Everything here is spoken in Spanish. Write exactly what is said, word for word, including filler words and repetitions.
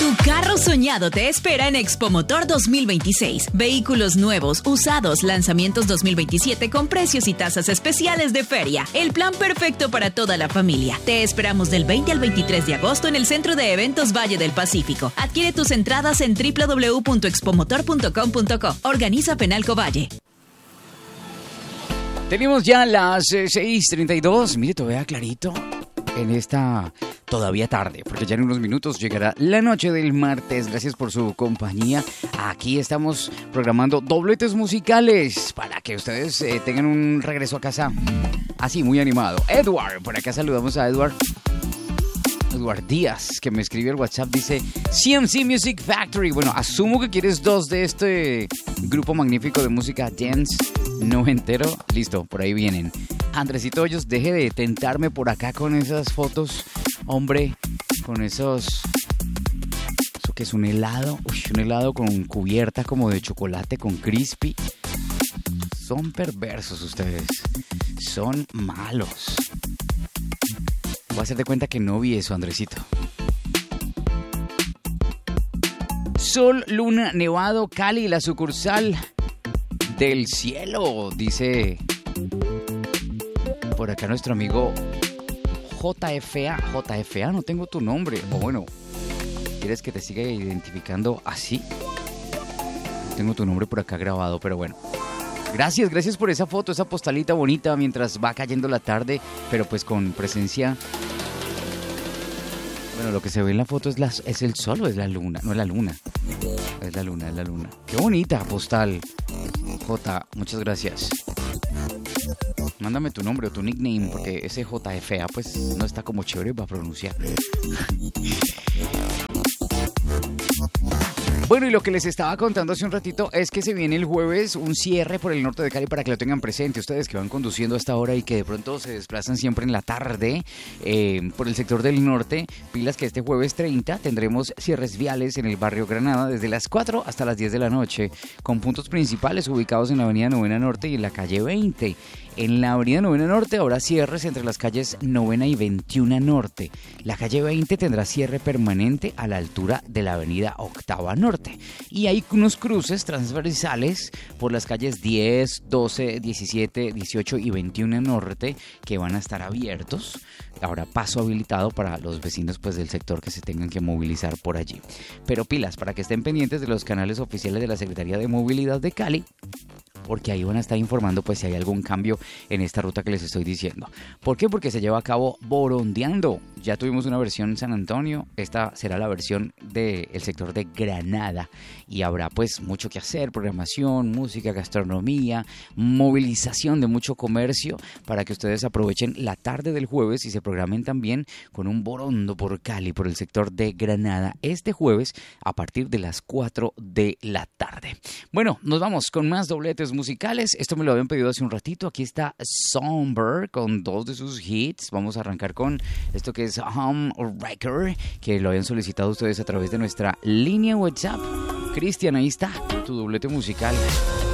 Tu carro soñado te espera en Expomotor dos mil veintiséis. Vehículos nuevos, usados, lanzamientos dos mil veintisiete con precios y tasas especiales de feria. El plan perfecto para toda la familia. Te esperamos del veinte al veintitrés de agosto en el Centro de Eventos Valle del Pacífico. Adquiere tus entradas en doble u doble u doble u punto expomotor punto com punto co. Organiza Penalco Valle. Tenemos ya las eh, seis treinta y dos. Mire, todavía clarito en esta todavía tarde, porque ya en unos minutos llegará la noche del martes. Gracias por su compañía. Aquí estamos programando dobletes musicales para que ustedes eh, tengan un regreso a casa así, muy animado. Edward, por acá saludamos a Edward. Edward Díaz, que me escribe el WhatsApp, dice C M C Music Factory. Bueno, asumo que quieres dos de este grupo magnífico de música dance noventero. Listo, por ahí vienen. Andresito Hoyos, deje de tentarme por acá con esas fotos, hombre, con esos... ¿Eso qué es? ¿Un helado? Uy, un helado con cubierta como de chocolate con crispy. Son perversos ustedes, son malos. Voy a hacer de cuenta que no vi eso, Andresito. Sol, luna, nevado, Cali, la sucursal del cielo, dice por acá nuestro amigo J F A. J F A, no tengo tu nombre. O bueno, ¿quieres que te siga identificando así? No tengo tu nombre por acá grabado, pero bueno. Gracias, gracias por esa foto, esa postalita bonita mientras va cayendo la tarde, pero pues con presencia... Bueno, lo que se ve en la foto es, la, es el sol o es la luna. No es la luna. Es la luna, es la luna. Qué bonita postal, J. Muchas gracias. Mándame tu nombre o tu nickname, porque ese J F A pues no está como chévere para pronunciar. Bueno, y lo que les estaba contando hace un ratito es que se viene el jueves un cierre por el norte de Cali para que lo tengan presente. Ustedes que van conduciendo hasta ahora y que de pronto se desplazan siempre en la tarde eh, por el sector del norte, pilas que este jueves treinta tendremos cierres viales en el barrio Granada desde las cuatro hasta las diez de la noche, con puntos principales ubicados en la avenida Novena Norte y en la calle veinte. En la avenida Novena Norte habrá cierres entre las calles Novena y veintiuno Norte. La calle veinte tendrá cierre permanente a la altura de la avenida Octava Norte. Y hay unos cruces transversales por las calles diez, doce, diecisiete, dieciocho y veintiuno Norte que van a estar abiertos. Habrá paso habilitado para los vecinos pues, del sector que se tengan que movilizar por allí. Pero pilas, para que estén pendientes de los canales oficiales de la Secretaría de Movilidad de Cali, porque ahí van a estar informando pues si hay algún cambio en esta ruta que les estoy diciendo. ¿Por qué? Porque se lleva a cabo Borondeando. Ya tuvimos una versión en San Antonio, esta será la versión del sector de Granada y habrá pues mucho que hacer, programación, música, gastronomía, movilización de mucho comercio para que ustedes aprovechen la tarde del jueves y se programen también con un borondo por Cali, por el sector de Granada, este jueves a partir de las cuatro de la tarde. Bueno, nos vamos con más dobletes musicales. Esto me lo habían pedido hace un ratito. Aquí está Somber con dos de sus hits. Vamos a arrancar con esto que es Home Wrecker, que lo habían solicitado ustedes a través de nuestra línea WhatsApp. Cristian, ahí está tu doblete musical.